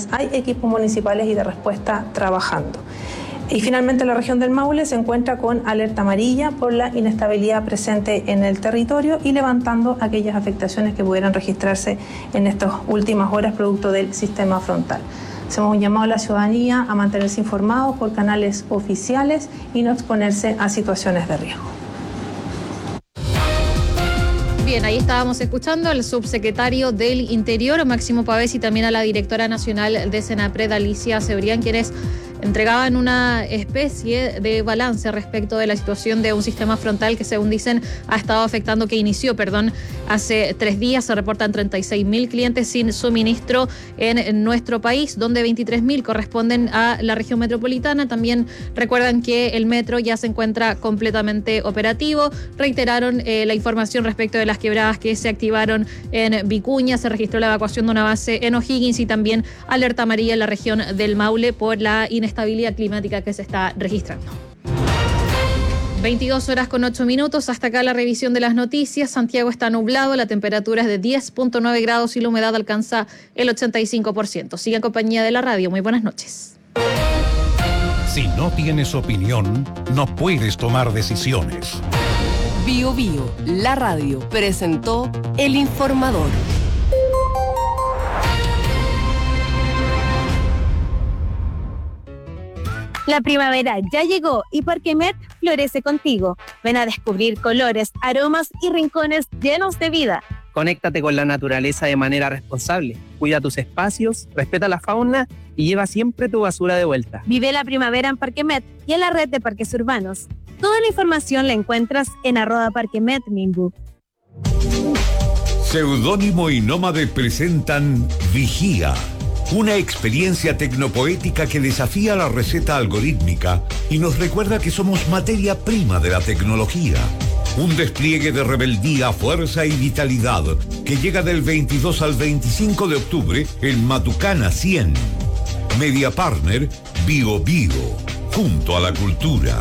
quienes hay equipos municipales y de respuesta trabajando. Y finalmente la región del Maule se encuentra con alerta amarilla por la inestabilidad presente en el territorio y levantando aquellas afectaciones que pudieran registrarse en estas últimas horas producto del sistema frontal. Hacemos un llamado a la ciudadanía a mantenerse informados por canales oficiales y no exponerse a situaciones de riesgo. Bien, ahí estábamos escuchando al subsecretario del Interior, Máximo Pavés, y también a la directora nacional de Senapred, Alicia Cebrián, quienes entregaban una especie de balance respecto de la situación de un sistema frontal que, según dicen, inició hace 3 días. Se reportan 36.000 clientes sin suministro en nuestro país, donde 23.000 corresponden a la región metropolitana. También recuerdan que el metro ya se encuentra completamente operativo. Reiteraron la información respecto de las quebradas que se activaron en Vicuña. Se registró la evacuación de una base en O'Higgins y también alerta amarilla en la región del Maule por la inestabilidad climática que se está registrando. 22:08. Hasta acá la revisión de las noticias. Santiago está nublado, la temperatura es de 10.9 grados y la humedad alcanza el 85%. Sigue en compañía de la radio. Muy buenas noches. Si no tienes opinión, no puedes tomar decisiones. Bio Bio, la radio, presentó El Informador. La primavera ya llegó y Parquemet florece contigo. Ven a descubrir colores, aromas y rincones llenos de vida. Conéctate con la naturaleza de manera responsable. Cuida tus espacios, respeta la fauna y lleva siempre tu basura de vuelta. Vive la primavera en Parquemet y en la red de parques urbanos. Toda la información la encuentras en @parquemetnimbu. Seudónimo y Nómade presentan Vigía, una experiencia tecnopoética que desafía la receta algorítmica y nos recuerda que somos materia prima de la tecnología. Un despliegue de rebeldía, fuerza y vitalidad que llega del 22 al 25 de octubre en Matucana 100. Media Partner Bio Bio, junto a la cultura.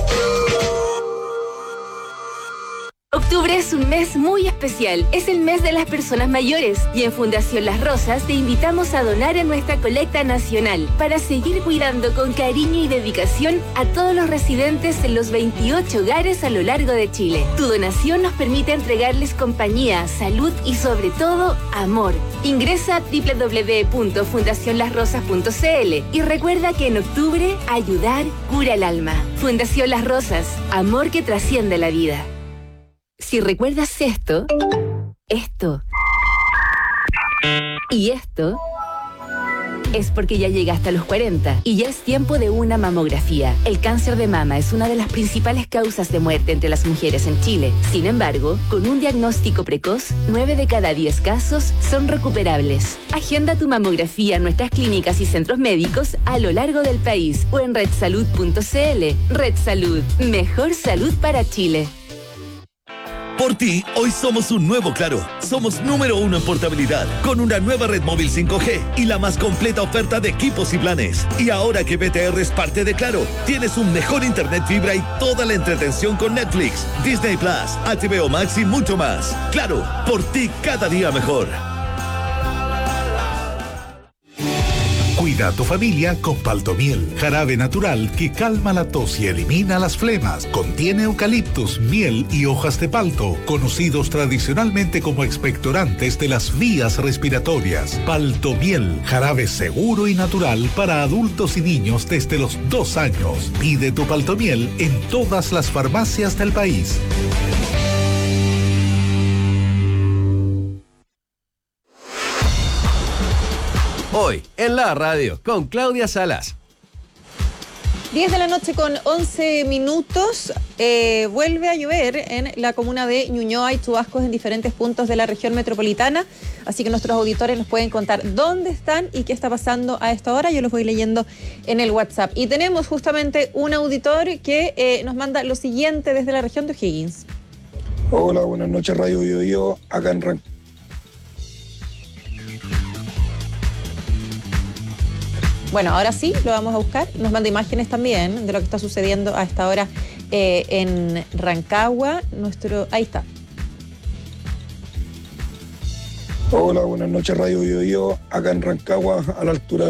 Octubre es un mes muy especial, es el mes de las personas mayores y en Fundación Las Rosas te invitamos a donar en nuestra colecta nacional para seguir cuidando con cariño y dedicación a todos los residentes en los 28 hogares a lo largo de Chile. Tu donación nos permite entregarles compañía, salud y sobre todo amor. Ingresa a www.fundacionlasrosas.cl y recuerda que en octubre ayudar cura el alma. Fundación Las Rosas, amor que trasciende la vida. Si recuerdas esto y esto, es porque ya llegaste a los 40 y ya es tiempo de una mamografía. El cáncer de mama es una de las principales causas de muerte entre las mujeres en Chile. Sin embargo, con un diagnóstico precoz, 9 de cada 10 casos son recuperables. Agenda tu mamografía en nuestras clínicas y centros médicos a lo largo del país o en redsalud.cl. Red Salud, mejor salud para Chile. Por ti, hoy somos un nuevo Claro. Somos número 1 en portabilidad, con una nueva red móvil 5G y la más completa oferta de equipos y planes. Y ahora que BTR es parte de Claro, tienes un mejor internet fibra y toda la entretención con Netflix, Disney Plus, HBO Max y mucho más. Claro, por ti cada día mejor. Cuida a tu familia con Paltomiel, jarabe natural que calma la tos y elimina las flemas. Contiene eucaliptus, miel y hojas de palto, conocidos tradicionalmente como expectorantes de las vías respiratorias. Paltomiel, jarabe seguro y natural para adultos y niños desde los 2 años. Pide tu Paltomiel en todas las farmacias del país. Hoy, en la radio, con Claudia Salas. 10 de la noche con 11 minutos. Vuelve a llover en la comuna de Ñuñoa. Hay chubascos en diferentes puntos de la región metropolitana. Así que nuestros auditores nos pueden contar dónde están y qué está pasando a esta hora. Yo los voy leyendo en el WhatsApp. Y tenemos justamente un auditor que nos manda lo siguiente desde la región de O'Higgins. Hola, buenas noches, Radio Bio Bio, acá en Rancagua. Bueno, ahora sí, lo vamos a buscar. Nos manda imágenes también de lo que está sucediendo a esta hora en Rancagua. Ahí está. Hola, buenas noches, Radio Bio Bio, acá en Rancagua, a la altura